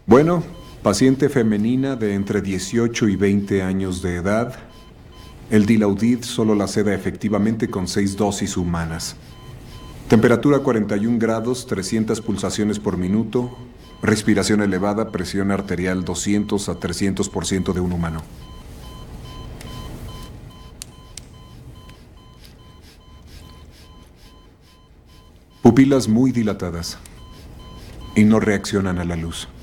Bueno, paciente femenina de entre 18 y 20 años de edad. El Dilaudid solo la seda efectivamente con 6 dosis humanas. Temperatura 41 grados, 300 pulsaciones por minuto. Respiración elevada, presión arterial 200 a 300% de un humano. Pupilas muy dilatadas y no reaccionan a la luz.